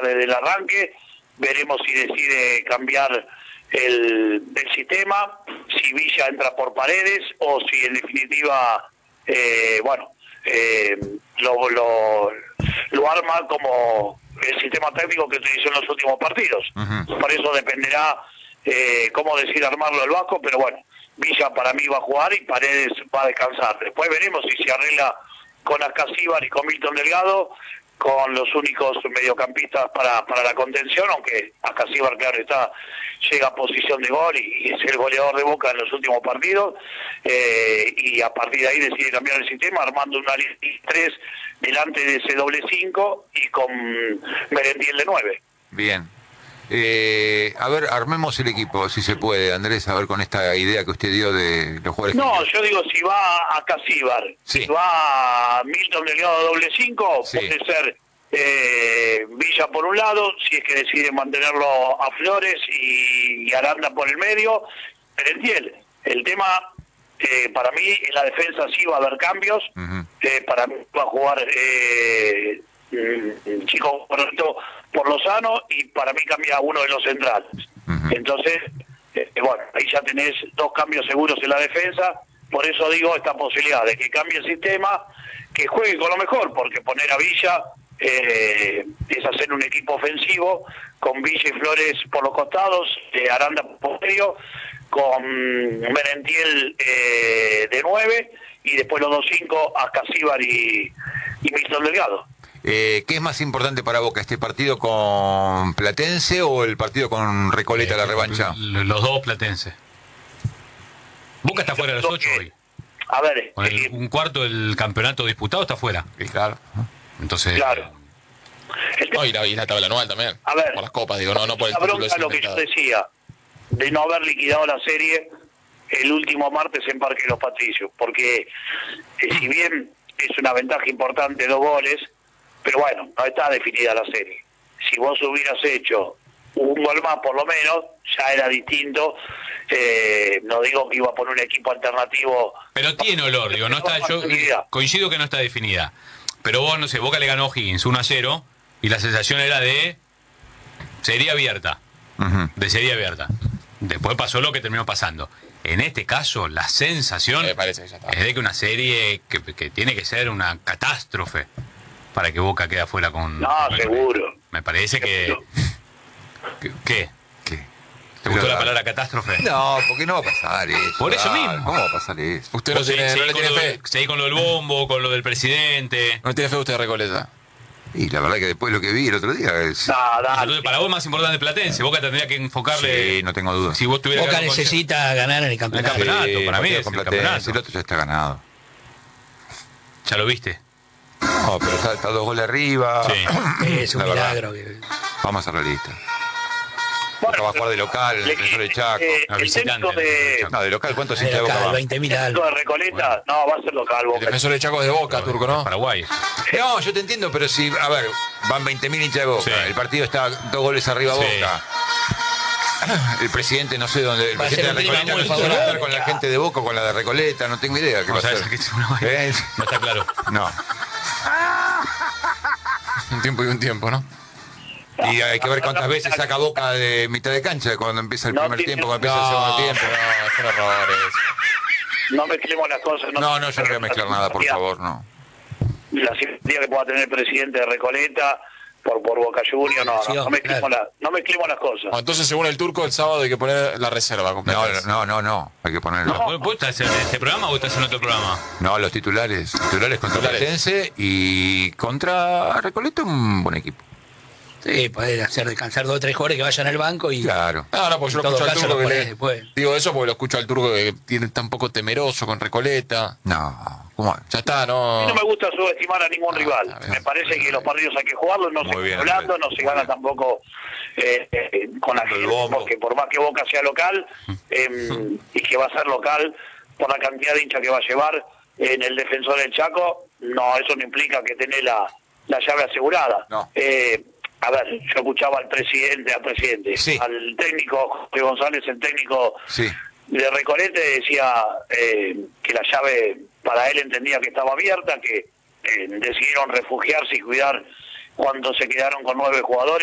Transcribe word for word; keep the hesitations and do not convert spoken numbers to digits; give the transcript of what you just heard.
desde el arranque. Veremos si decide cambiar el, el sistema, si Villa entra por Paredes o si en definitiva, eh, bueno, eh, lo, lo, lo arma como el sistema táctico que utilizó en los últimos partidos. Uh-huh. Por eso dependerá eh, cómo decide armarlo el Vasco, pero bueno, Villa para mí va a jugar y Paredes va a descansar. Después veremos si se arregla con Ascasíbar y con Milton Delgado, con los únicos mediocampistas para, para la contención, aunque Ascasíbar, claro, está, llega a posición de gol y, y es el goleador de Boca en los últimos partidos, eh, y a partir de ahí decide cambiar el sistema, armando una línea tres delante de ese doble cinco y con Merentiel de nueve. Bien. Eh, a ver, armemos el equipo, si se puede, Andrés, a ver con esta idea que usted dio de los jugadores. No, yo digo, si va a Ascasíbar, sí. si va a Milton Delgado doble cinco, sí. puede ser eh, Villa por un lado, si es que decide mantenerlo a Flores y, y Aranda por el medio. Merentiel, el tema, eh, para mí, en la defensa sí va a haber cambios, uh-huh. eh, para mí va a jugar eh, un chico correcto por Lozano y para mí cambia uno de los centrales. Uh-huh. Entonces, eh, bueno, ahí ya tenés dos cambios seguros en la defensa, por eso digo esta posibilidad de que cambie el sistema, que juegue con lo mejor, porque poner a Villa eh, es hacer un equipo ofensivo, con Villa y Flores por los costados, eh, Aranda por medio, con Merentiel eh, de nueve, y después los dos cinco, Ascasíbar y, y Milton Delgado. Eh, ¿Qué es más importante para Boca, este partido con Platense o el partido con Recoleta, eh, la revancha? Los dos Platense. Boca está fuera de los ocho hoy. A ver, con el, un cuarto del campeonato disputado está fuera. Sí, claro. Entonces, claro. No, y, la, y la tabla anual también. A ver, por las copas, digo, no, no por el título. título. Lo que yo decía, de no haber liquidado la serie el último martes en Parque de los Patricios, porque eh, si bien es una ventaja importante, dos goles, pero bueno, no está definida la serie. Si vos hubieras hecho un gol más por lo menos, ya era distinto. Eh, no digo que iba a poner un equipo alternativo. Pero tiene olor, digo, no está, yo coincido que no está definida. Pero vos, no sé, Boca le ganó a Higgins uno a cero y la sensación era de serie abierta. Uh-huh. De serie abierta. Después pasó lo que terminó pasando. En este caso, la sensación Me parece que ya está. es de que una serie que, que tiene que ser una catástrofe para que Boca quede afuera con... No, con seguro. Me parece que... que ¿Qué? ¿Qué? ¿Te gustó la palabra catástrofe? No, porque no va a pasar eso. Por eso ah, mismo. ¿Cómo va a pasar eso? Usted no, tiene, seguí no le con tiene lo, fe. Seguí con lo del bombo, con lo del presidente. No tiene fe usted de Recoleta. Y la verdad que después de lo que vi el otro día... Es... No, dale. Entonces, para vos es más importante Platense. Boca tendría que enfocarle... Sí, no tengo duda. Si vos tuvieras Boca que necesita con... ganar en el campeonato. El campeonato, sí, para mí es con el Platense, campeonato. el otro ya está ganado. ¿Ya lo viste? No, pero está, está dos goles arriba. Sí. Es un la milagro. Que... Vamos a ser realistas. Bueno, va a jugar de local, el defensor de Chaco. Eh, No, el técnico de... No, de local, ¿cuántos de hinchas de Boca local, va? veinte mil El técnico algo. de Recoleta, no, va a ser local, Boca. El defensor de Chaco es de Boca, Turco, ¿no? Paraguay. No, yo te entiendo, pero si, a ver, van veinte mil hinchas de Boca, Sí. el partido está dos goles arriba Sí. Boca. El presidente, no sé dónde, el Va a presidente de ser un Recoleta clima no muy sé si va a estar favorable. con la gente de Boca o con la de Recoleta, no tengo idea qué va No, a sabes hacer. que ¿Eh? no está claro. No. Un tiempo y un tiempo, ¿no? Y hay que ver cuántas veces saca Boca de mitad de cancha cuando empieza el No, primer tiene- tiempo, cuando empieza el segundo tiempo. No, son errores. No mezclemos las cosas. No, no, yo no voy a mezclar nada, por favor, no. La simpatía que pueda tener el presidente de Recoleta por, por Boca Juniors, no, no, no, mezclemos claro. la, no mezclemos las cosas. Bueno, entonces, según el Turco, el sábado hay que poner la reserva No, completa. no, no, no, hay que ponerlo. ¿Vos, vos estás en este programa o estás en otro programa? No, los titulares. Titulares contra Titulares. Platense y contra Recoleta, un buen equipo. Sí, poder hacer descansar dos o tres jugadores que vayan al banco y... Claro. No, no, porque yo En lo todo escucho al caso Turco lo que ponés le... después. Digo eso porque lo escucho al Turco que tiene tan poco temeroso con Recoleta. No, ¿cómo? Ya está, A no... mí no me gusta subestimar a ningún Ah, rival. está bien. Me parece que los partidos hay que jugarlos, no Muy se bien, está hablando, no muy se gana bien. tampoco eh, eh, con la El gente, bombo. porque por más que Boca sea local eh, y que va a ser local por la cantidad de hinchas que va a llevar en el defensor del Chaco, no, eso no implica que tenés la, la llave asegurada. No. Eh, a ver, yo escuchaba al presidente, al presidente, Sí. al técnico José González, el técnico Sí. de Recoleta, decía eh, que la llave para él entendía que estaba abierta, que eh, decidieron refugiarse y cuidar cuando se quedaron con nueve jugadores.